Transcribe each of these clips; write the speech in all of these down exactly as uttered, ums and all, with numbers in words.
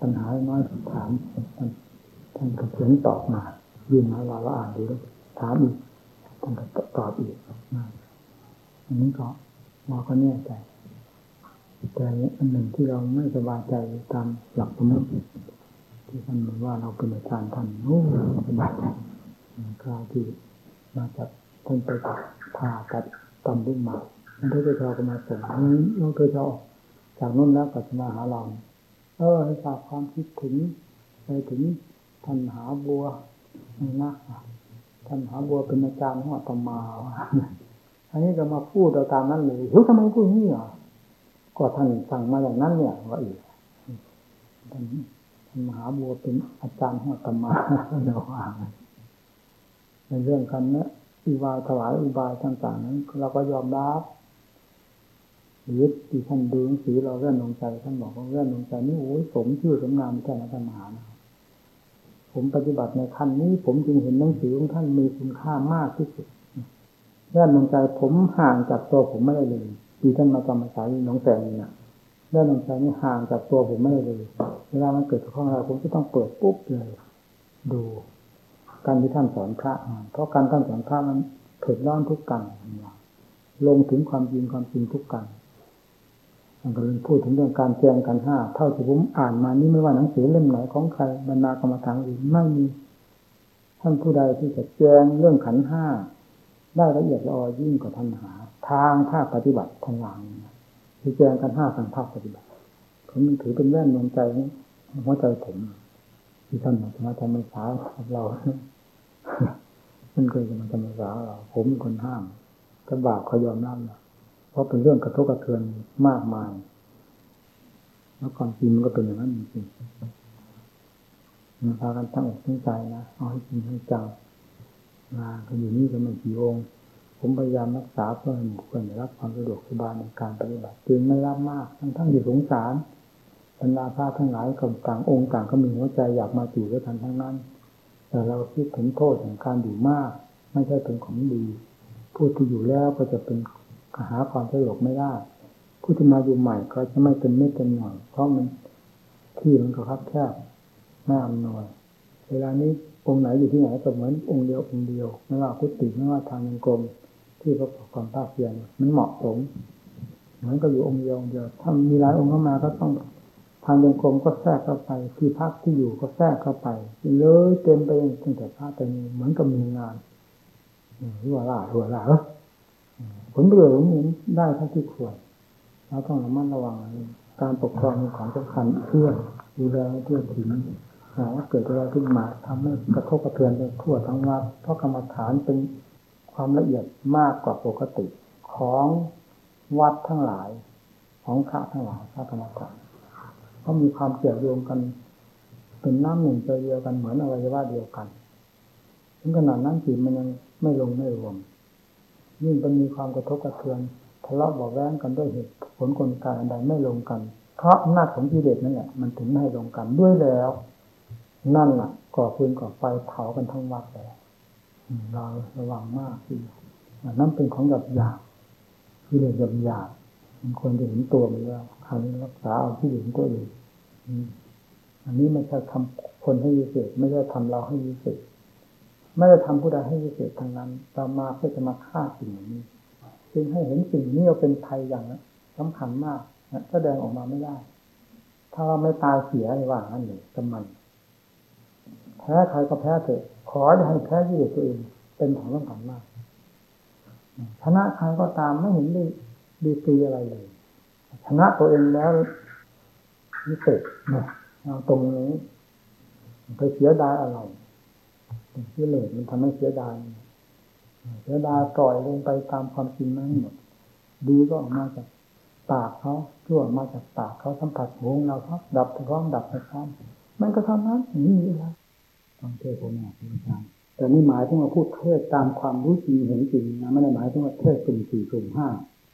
ปัญหาน้อยถามท่านท่านก็เขียนตอบมายื่นมาเราเราอ่านดูแล้วถามอีกท่านก็ตอบอีกอันนี้ก็เราก็แน่ใจแต่อันหนึ่งที่เราไม่สบายใจตามหลักสมมติที่ท่านบอกว่าเราเป็นอาจารย์ท่านโอ้เราสบายใจคราวที่มาจากท่านไปพาตัดตำลึงมาท่านเทพเจ้าก็มาส่งน้องเทพเจ้าจากนู้นแล้วก็จะมาหาเราเออให้ฝากความคิดถึงไปถึงท่านมหาบัวนะท่านมหาบัวเป็นอาจารย์ของอาตมาอันนี้ก็มาพูดเราตามนั้นเลยเฮ้ยทำไมพูดอย่างนี้อ่ะก็ท่านสั่งมาอย่างนั้นเนี่ยว่าอีกท่านท่านมหาบัวเป็นอาจารย์ของอาตมาเราว่าในเรื่องกันนะอุบายถวายอุบายต่างๆนั้นเราก็ยอมรับหรือที่ท่านดูหนังสือเราเรื่องดวงใจท่านบอกว่าเรื่องดวงใจนี่โอ้ยสมชื่อสมนามแค่นั้นท่านมหานะผมปฏิบัติในขั้นนี้ผมจึงเห็นหนังสือของท่านมีคุณค่ามากที่สุดเรื่องดวงใจผมห่างจากตัวผมไม่ได้เลยที่ท่านมาจำพรรษาที่หนองแสงนี่นะเรื่องดวงใจนี่ห่างจากตัวผมไม่ได้เลยเวลามันเกิดข้องอะไรผมก็ต้องเปิดปุ๊บเลยดูการที่ท่านสอนพระเพราะการท่านสอนพระมันเผ็ดร้อนทุกกันลงถึงความจริงความจริงทุกกันท่านก็เลยพูดถึงเรื่องการแจงกันห้าเท่าที่ผมอ่านมานี่ไม่ว่าหนังสือเล่มไหนของใครบรรดากรรมฐานอื่นไม่มีท่านผู้ใดที่จะแจงเรื่องขันธ์ห้าได้ละเอียดละออยิ่งกว่าท่านมหาทางภาคปฏิบัติทางหลังที่แจงกันห้าทางภาคปฏิบัติผมถือเป็นแว่นดวงใจหัวใจผมที่ท่านมาทำมาสากับเรามันเคยจะมาทำมาสาเราผมเป็นคนห้ามก็บาปเขายอมรับนะเพราะเป็นเรื่องกระทบกระเทือนมากมายแล้วความจริงมันก็เป็นอย่างนั้นจริงๆมันพากันตั้งอกตั้งใจนะเอาให้จริงให้จังมาก็อยู่นี่ก็ไม่กี่องค์ผมพยายามรักษาเพื่อให้หมู่เพื่อนได้รับความสะดวกสบายในการปฏิบัติจึงไม่รับมากทั้งๆที่สงสารบรรดาพระทั้งหลายกับต่างองค์ต่างก็มีหัวใจอยากมาอยู่ด้วยกันทั้งนั้นแต่เราคิดถึงโทษของการอยู่มากไม่ใช่เป็นของดีผู้ที่อยู่แล้วก็จะเป็นหาความสะดวกไม่ได้ผู้ที่มาอยู่ใหม่ก็จะไม่เป็นเม็ดเป็นหน่อยเพราะมันที่มันก็คับแคบไม่อำนวยเวลานี้องค์ไหนอยู่ที่ไหนก็เหมือนองค์เดียวองค์เดียวไม่ว่ากุฏิไม่ว่าทางยังกรมที่ประกอบความภาคเพียรมันเหมาะสมเหมือนก็อยู่องค์เดียวองค์เดียวถ้ามีหลายองค์เข้ามาก็ต้องทางยังกรมก็แทรกเข้าไปที่พักที่อยู่ก็แทรกเข้าไปเลยเต็มไปตั้งแต่พระแต่นี้เหมือนกับมีงานหัวล่าหัวล่าผลประโยชน์ของมันได้เท่าที่ควรเราต้องระมัดระวังการปกครองของสำคัญเพื่อดูแลเพื่อถึงหาว่าเกิดอะไรขึ้นมาทำให้กระทบกระเทือนไปทั่วทั้งวัดเพราะกรรมฐานเป็นความละเอียดมากกว่าปกติของวัดทั้งหลายของพระทั้งหลายพระกรรมฐานก็มีความเกี่ยวโยงกันเป็นน้ำหนึ่งใจเดียวกันเหมือนอวัยวะเดียวกันถึงขนาดนั้นจิตมันยังไม่ลงไม่รวมยิ่งมันมีความกระทบกระเทือนทะเลาะเบาะแว้งกันด้วยเหตุผลกลไกอันใดไม่ลงกันเพราะอำนาจของกิเลสนั่นแหละมันถึงไม่ให้ลงกันด้วยแล้วนั่นแหละก่อฟืนก่อไฟเผากันทั้งวัดเลยเราระวังมากที่นั่นเป็นของหยาบหยาบกิเลสหยาบหยาบมันควรจะเห็นตัวมันแล้วคราวนี้รักษาเอาที่เห็นตัวเองอันนี้ไม่ใช่ทำคนให้วิเศษไม่ใช่ทำเราให้วิเศษไม่ได้ทำผู้ใดให้วิเศษทางนั้นเรามาเพื่อจะมาฆ่าสิ่งนี้จึงให้เห็นสิ่งนี้เราเป็นภัยอย่างสำคัญมากแสดงออกมาไม่ได้ถ้าเราไม่ตายเสียอะไรว่างั้นเลยกำมันแพ้ใครก็แพ้เถอะขอจะให้แพ้ที่ตัวเองเป็นของสำคัญมากชนะใครก็ตามไม่เห็นได้ดีกรีอะไรเลยชนะตัวเองแล้ววิเศษเนี่ยเอาตรงนี้ไปเสียดายอะไรที่เลยมันทำให้เสียดายเสียดายปล่อยลงไปตามความจริงนั้นหมดดีก็ออกมาจากปากเขาชั่วมาจากปากเขาสัมผัสหูเราครับดับพร้อมดับพร้อมมันก็เท่านั้นนี่แหละต้องเทศผมเนี่ยอาจารย์แต่นี่หมายถึงว่าพูดเทศตามความรู้จริงเห็นจริงนะไม่ได้หมายถึงว่าเทศกลุ่มสี่กลุ่มห้า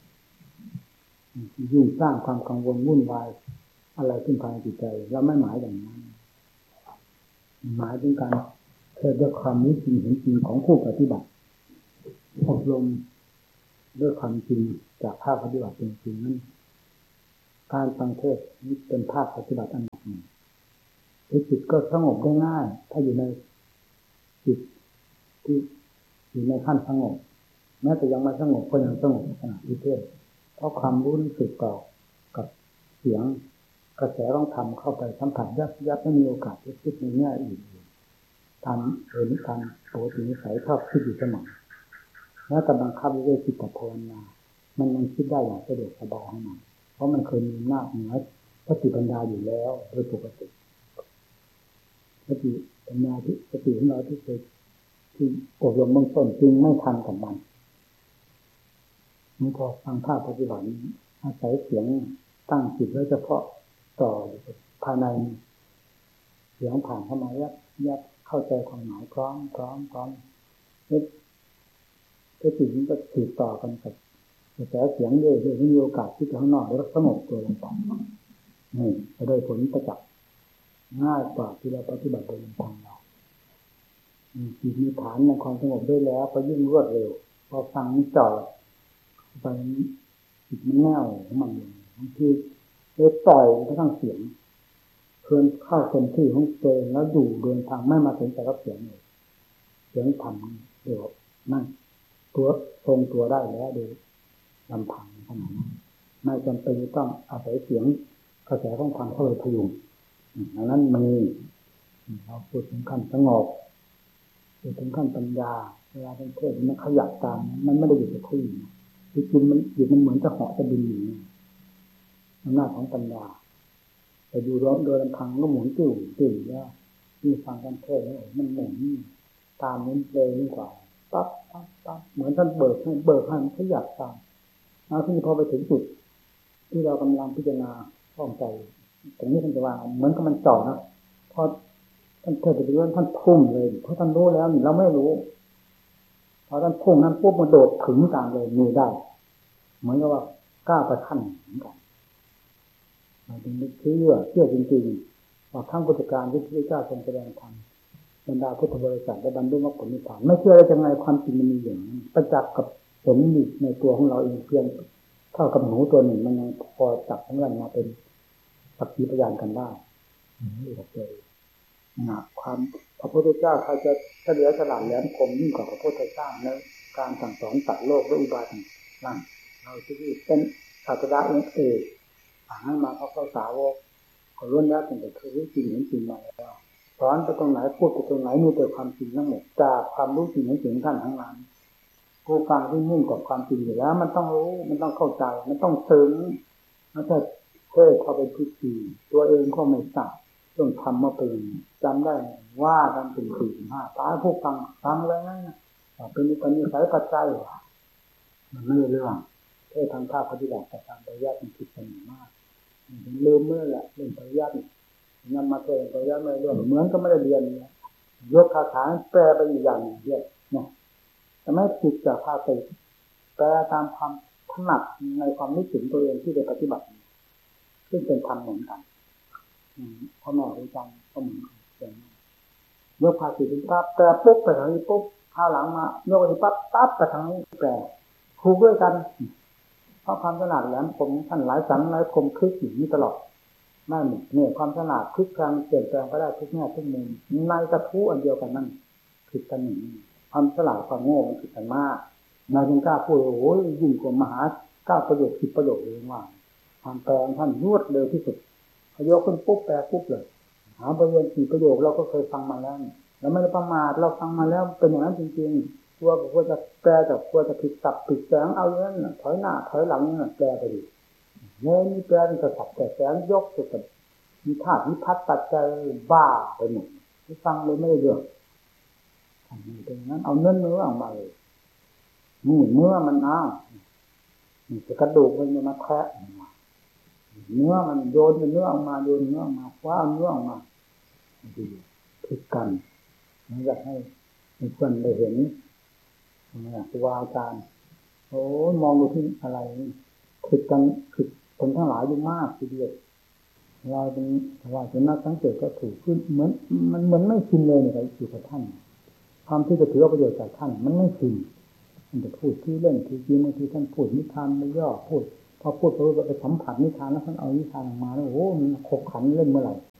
ยิ่งสร้างความกังวลวุ่นวายอะไรขึ้นภายในจิตใจแล้วไม่หมายอย่างนั้นหมายถึงการเทศด้วยความรู้จริงเห็นจริงของผู้ปฏิบัติอบรมด้วยความจริงจากภาคปฏิบัติจริงๆนั้นการฟังเทศนี้เป็นภาคปฏิบัติอันหนึ่งจิตก็สงบได้ง่ายถ้าอยู่ในจิตที่อยู่ในขั้นสงบแม้แต่ยังไม่สงบก็ยังสงบขณะที่เทศเพราะความรู้สึกต่อกับเสียงกระแสต้องทำเข้าไปสัมผัสยับยับไม่มีโอกาสที่คิดในแง่อื่นทำเออนิการโปรตีนิสัยชอบคิดอยู่เสมอแล้วแต่บังคับด้วยจิตภาวนามันยังคิดได้อย่างสะดวกสบายให้มันเพราะมันเคยมีหน้าเหนือสติปัญญาอยู่แล้วโดยปกติสติปัญญาที่สติของเราที่เคยที่อบรมเบื้องต้นจึงไม่ทันกับมันนี่พอฟังภาพปฏิบัติอาศัยเสียงตั้งจิตไว้เฉพาะต่อภายในเสียงผ่านเข้ามายับยับเข้าใจความหมายพร้อมพร้อมพร้อมนี่สตินี้ก็สืบต่อกันกับกระแสเสียงเรื่อยๆมีโอกาสที่จะข้างนอกแล้วสงบตัวลงไปนี่จะได้ผลประจักษ์ง่ายกว่าที่เราปฏิบัติโดยลำพังเราจิตมีฐานในความสงบได้แล้วก็ยิ่งรวดเร็วพอฟังจ่อไปจิตมันแน่วมันบางทีเลยปล่อยไปทั้งเสียงเคลื่อนเข้าเต็มที่ของตัวเองแล้วอยู่เดินทางไม่มาสนใจกับเสียงเลยเสียงทำเดี๋ยวนั่นตัวทรงตัวได้แล้วโดยลำพังขนาดนั้นไม่จำเป็นต้องอาศัยเสียงกระแสของธรรมเข้าไปพยุงดังนั้นมีเราพูดถึงขั้นสงบพูดถึงขั้นปัญญาเวลาเป็นเทศมันขยับตามมันไม่ได้อยู่กับที่ที่จริงมันอยู่มันเหมือนจะเหาะจะบินอยู่อำนาจของปัญญาแต่ดูร้อนโดยลำพังก็หมุนติ้วติ้วแล้วที่ฟังกันเทศแล้วมันหมุนตามนี้เลยยิ่งกว่าปั๊บปั๊บปั๊บเหมือนท่านเบิกให้เบิกให้มันขยับตามเอาที่พอไปถึงจุดที่เรากำลังพิจารณาท่องใจตรงนี้ท่านจะว่าเหมือนกับมันจ่อนะพอท่านเทศไปเรื่องท่านพุ่งเลยเพราะท่านรู้แล้วเราไม่รู้พอท่านพุ่งนั้นปุ๊บมันโดดถึงกลางเลยมีได้เหมือนกับว่าก้าวไปขั้นเหมือนกันเราจึงเชื่อเชื่อจริงๆว่าทั้งพุทธการที่พระเจ้าทรงแสดงธรรมบรรดาพุทธบริษัทได้บรรลุมรรคผลนิพพานไม่เชื่อได้ยังไงความจริงมันมีอย่างนี้ประจักษ์กับผลมีในตัวของเราเองเพียงเท่ากับหนูตัวหนึ่งมันยังพอจับทั้งนั้นมาเป็นสักขีพยานกันได้นี่ก็เลยหนักความพระพุทธเจ้าใครจะเฉลียวฉลาดแหลมคมยิ่งกว่าพระพุทธเจ้าในการสั่งสอนตัดโลกด้วยอุบายต่างๆเราที่เป็นศาสดาองค์เอกผ่านมาเพราะเขาสาวกก็ล้วนแล้วแต่จะคือรู้จริงเห็นจริงมาแล้วสอนไปตรงไหนพูดไปตรงไหนมีแต่ความจริงทั้งหมดจากความรู้จริงเห็นจริงท่านทั้งนั้นผู้ฟังที่มุ่งกับความจริงอยู่แล้วมันต้องรู้มันต้องเข้าใจมันต้องซึ้งไม่ใช่เท่เข้าไปทุกทีตัวเองก็ไม่ทราบต้องทำมาเป็นจำได้ว่ากันเป็นสี่ห้าตายผู้ฟังฟังแล้วนะเป็นมีปัญญาสายปัจจัยมันไม่เรื่องเท่ทางภาคปฏิบัติตามปริยัติมันผิดกันมากลืมเมื่อแหละเรื่องปริยัตินำมาเทศปริยัติไม่เรื่องเหมือนก็ไม่ได้เรียนยกคาถาแปลไปอีกอย่างเดียวนะแต่ไม่ผิดจากภาคไปแปลตามความถนัดในความนึกถึงตัวเองที่ได้ปฏิบัติซึ่งเป็นธรรมเหมือนกันพ่อแม่รู้จังก็เหมือนกันยกภาษีถึงปั๊บแปลปุ๊บไปทางนี้ปุ๊บข้าวหลังมายกไปปั๊บปั๊บไปทางนี้แปลคู่ด้วยกันเพราะความฉลาดแหลมคมท่านหลายสันหลายคมคลิกอยู่นี่ตลอดนั่นเนี่ยความฉลาดคลิกกลางเปลี่ยนแปลงก็ได้ทุกแง่ทุกมุมในกระทู้อันเดียวกันนั่นคือกันหนึ่งความฉลาดความโง่มันคือกันมากนายจึงกล้าพูดโอ้ยยิ่งกว่ามหาก้าวประโยชน์สิบประโยชน์เลยว่าความแปลงท่านรวดเร็วที่สุดพอยกขึ้นปุ๊บแปลปุ๊บเลยหาประโยชน์สี่ประโยคเราก็เคยฟังมาแล้วแล้วไม่ได้ประมาทเราฟังมาแล้วเป็นอย่างนั้นจริงๆตัวก็ควรจะแปลแต่ควรจะผิดสับผิดแสงเอาอย่างนั้นถอยหน้าถอยหลังแปลไปดิเนี่ยนี่แปลเป็นสับแต่แสงยกสุดมีธาตุมีพัดตัดใจบ้าไปหมดที่ฟังเลยไม่ได้เรื่องทำอย่างนั้นเอาเนื้อเนื้อออกมาเลยนี่เนื้อมันอ้าวนี่จะกระดูกมันจะมาแทะเนื้อมันโยนเนื้อออกมาโยนเนื้อออกมาคว้าเนื้อออกมาดีผิดกันนี่อยากให้เพื่อนได้เห็นนะครูบาอาจารย์โอ้มองดูที่อะไรผิดกันผิดคนทั้งหลายอยู่มากทีเดียวเราเป็นว่าจะนักสังเกตก็ถูกขึ้นเหมือนมันเหมือนไม่ชินเลยเนี่ยอยู่กับท่านความที่จะถือประโยชน์จากท่านมันไม่ชินมันจะพูดที่เล่นที่จริงบางทีท่านพูดนิทานไม่ย่อพูดพอพูดไปไปสัมผัสนิทานแล้วท่านเอานิทานออกมาแล้วโอ้มันขบขันเล่นเมื่อไหร่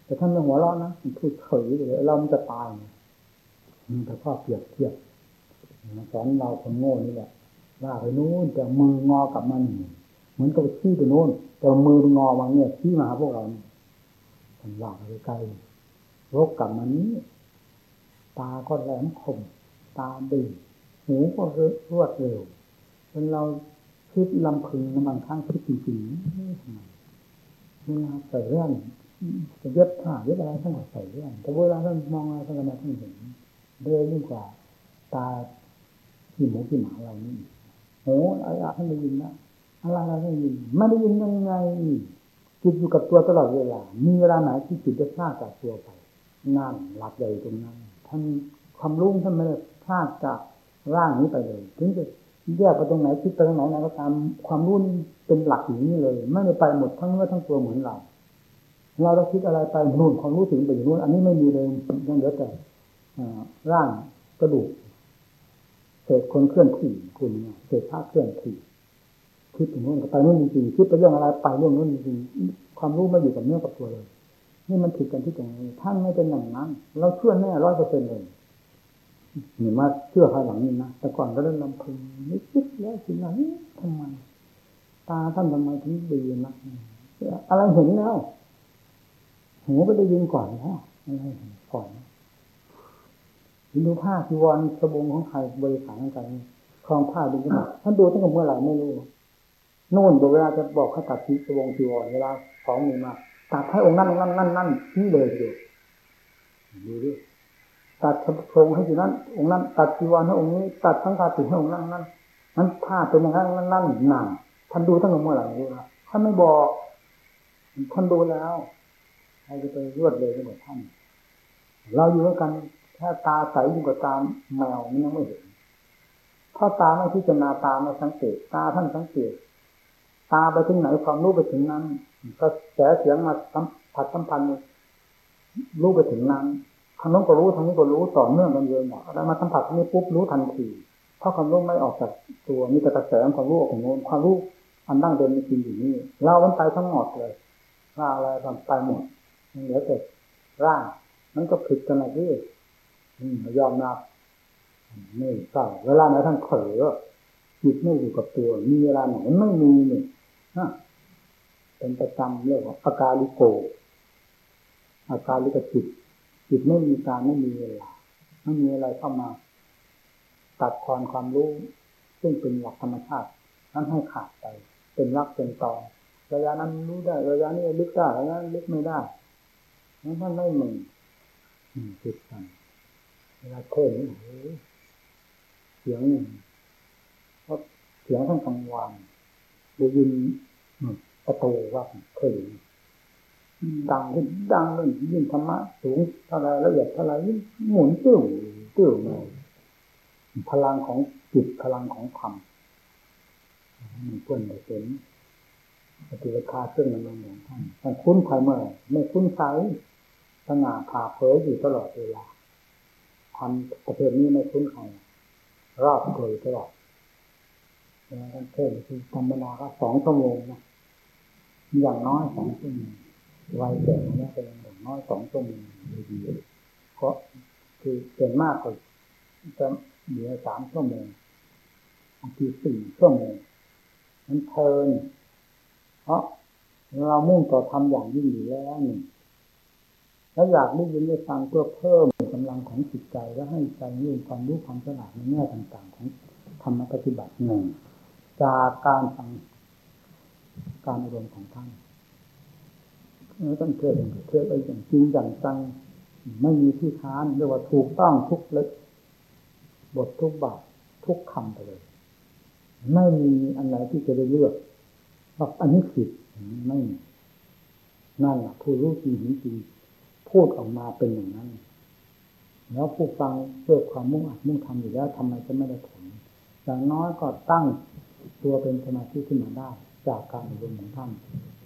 แต่ท่านไม่หัวเราะนะมันพูดเฉยเลยเรามันจะตายมันแต่ข้อเปรียบเทียบสอนเราคนโง่นี่แหละว่าไปนู้นแต่มืองอกับมันเหมือนกับชี้ไปโน่นแต่มืองอมาเนี่ยชี้มาหาพวกเราท่านว่าไปไกลรบกับมันนี้ตาก็แหลมคมตาดีหูก็รวดเร็วจนเราคิดลำพึงบางครั้งคิดจริงๆทำไมเวลาใส่เรื่องจะเย็บผ้าเย็บอะไรท่านก็ใส่เรื่องแต่เวลาท่านมองอะไรท่านก็ไม่ท่านเห็นเรื่อยยิ่งกว่าตาที่หมูที่หมาเรานี่โอ้อะไรท่านได้ยินนะอะไรอะไรท่านได้ยินไม่ได้ยินยังไงจิตอยู่กับตัวตลอดเวลามีเวลาไหนที่จิตจะพลาดจากตัวไปนั่นหลับใหญ่ตรงนั้นท่านความรู้ท่านไม่ได้พลาดจากร่างนี้ไปเลยถึงจะแยกไปตรงไหนคิดไปตรงไหนนะก็ตามความรู้เป็นหลักอย่างนี้เลยไม่ได้ไปหมดทั้งเนื้อทั้งตัวเหมือนเราเราเราคิดอะไรไปนู่นความรู้ถึงไปอยู่นู่นอันนี้ไม่มีเลยยังเหลือแต่ร่างกระดูกเศษคนเคลื่อนที่คุณเศษผ้าเคลื่อนที่คิดถึงนู่นไปนู่นจริงๆคิดไปเรื่องอะไรไปเรื่องนู่นจริงๆความรู้ไม่อยู่กับเนื้อกับตัวเลยนี่มันผิดกันที่ตรงนี้ท่านไม่เป็นอย่างนั้นเราเชื่อแน่ร้อยเปอร์เซ็นต์เลยเห็นว่าเชื่อภายหลังนี่นะแต่ก่อนก็เริ่มลำพึงไม่คิดแล้วสินะทำไมตาท่านทำไมถึงดีนักอะไรเห็นแล้วหูก็ได้ยินก่อนแล้วอะไรเห็นก่อนดูผ้าจีวรสบงของใครบริษัทของใครคลองผ้าดูกันท่านดูตั้งแต่เมื่อไหร่ไม่รู้โน่นเวลาจะบอกเขาตัดที่สบงจีวรเวลาของมีมาตัดให้องค์นั้นองค์นั้นนั่นนั่นนี่เลยดูดูดิตัดโครงให้อยู่นั้นองค์นั้นตัดจีวรให้องค์นี้ตัดทั้งตาติให้องค์นั้นนั่นนั้นผ้าเป็นอย่างนั้นนั่นนั่นนั่นท่านดูตั้งแต่เมื่อไหร่รู้นะท่านไม่บอกท่านดูแล้วใครจะไปรวดเลยกับท่านเราอยู่ด้วยกันถ้าตาใสอยู่กับตาแมวมันยังไม่เห็นถ้าตาไม่พิจารณาตาไม่สังเกตตาท่านสังเกตตาไปถึงไหนความรู้ไปถึงนั้นก็แสเสียงมาสัมผัสสัมพันธ์รู้ไปถึงนั้นทางโน้นก็รู้ทางนี้ก็รู้ต่อเนื่องกันเลยหมดแล้วมาสัมผัสนี้ปุ๊บรู้ทันทีเพราะความรู้ไม่ออกจากตัวมีแต่กระแสความรู้ออกจากโน้นความรู้อันดั้งเดิมมีจริงอยู่นี่เรามันไปทั้งหมดเลยว่าอะไรทำไปหมดเหลือแต่ร่างมันก็ผิดกันอะไรที่ยอมรับนี่เศร้าเวลาไหนท่านเผลอจิตไม่อยู่กับตัวมีเวลาไหนไม่มีนี่ฮะเป็นประจำเรียกว่าอาการลิโกอาการลิกจิตจิตไม่มีการไม่มีเวลาไม่มีอะไรเข้ามาตัดทอนความรู้ซึ่งเป็นหลักธรรมชาตินั้นให้ขาดไปเป็นรักเป็นตอนระยะนั้นรู้ได้ระยะนี้ลึกได้ระยะนี้ลึกไม่ได้นั้นท่านไม่มีผิดกันเวลาเทศน์เสียงเพราะเสียงท่านกลางวันได้ยินประตูว่าเคยดังขึ้นดังเลยยิ่งธรรมะสูงเท่าไรละเอียดเท่าไรยิ่งหมุนติ้วติ้วเลยพลังของจิตพลังของธรรมมันเพื่อนได้เป็นปฏิบัติการเครื่องนั้นของท่านท่านคุ้นภายเมื่อไม่คุ้นใช้สง่าผ่าเผยอยู่ตลอดเวลาทำประเภทนี้ไม่คุ้นใครรอบเผยตลอดท่านเทศน์คือธรรมดาก็สองชั่วโมงนะอย่างน้อยสองชั่วโมงวัยแก่เนี่ยเป็นอย่างน้อยสองชั่วโมงดีๆเพราะคือเกินมากกว่าจะเหลือสามชั่วโมงบางทีสี่ชั่วโมงมันเพลินเพราะเรามุ่งต่อทำอย่างยิ่งอยู่แล้วหนึ่งแล้วอยากได้ยินได้ฟังเพื่อเพิ่มกำลังของจิตใจและให้ใจมีความรู้ความฉลาดในแง่ต่างๆของธรรมปฏิบัติหนึ่งจากการฟังการอารมณ์ของท่านแล้วต้องเทศน์เทศน์ไปอย่างจริงอย่างจังไม่มีที่ค้านเรียกว่าถูกต้องทุกเล็กบททุกบาททุกคำไปเลยไม่มีอันไหนที่จะได้เลือกว่าอันนี้ผิดไม่นั่นแหละผู้รู้จริงเห็นจริงพูดออกมาเป็นอย่างนั้นแล้วผู้ฟังเพื่อความมุ่งอัดมุ่งทำอยู่แล้วทำไมจะไม่ได้ผลอย่างน้อยก็ตั้งตัวเป็นสมาธิขึ้นมาได้จากการอบรมของท่าน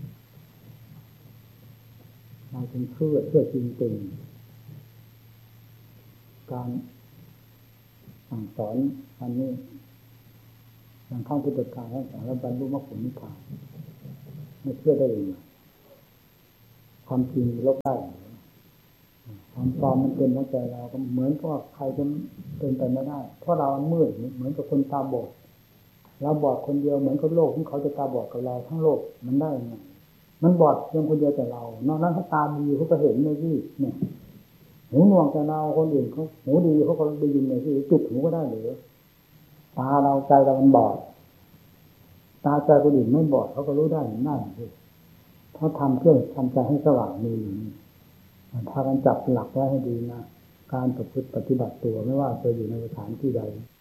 เราจึงเชื่อเชื่อจริงๆการสั่งสอนอันนี้ทางข้างพุทธการและสารบรรลุมรรคผลนิพพานไม่เชื่อได้เลยความจริงลบได้ความปลอมมันเป็นหัวใจเราก็เหมือนกับว่าใครจะเป็นไปไม่ได้เพราะเรามืดเหมือนกับคนตาบอดเราบอดคนเดียวเหมือนกับโลกของเขาจะตาบอดกับเราทั้งโลกมันได้ยังไงมันบอดเพียงคนเดียวแต่เรานอกนั้นเขาตาดีเขาก็เห็นในที่เนี่ยหูหนวกแต่เราคนอื่นเขาหูดีเขาก็ได้ยินในที่จุดหูก็ได้หรือตาเราใจเรามันบอดตาใจคนอื่นไม่บอดเขาก็รู้ได้เห็นได้เลยเขาทำเครื่องทำใจให้สว่างมีอยู่นี่พากันจับหลักไว้ให้ดีนะการประพฤติปฏิบัติตัวไม่ว่าจะอยู่ในสถานที่ใด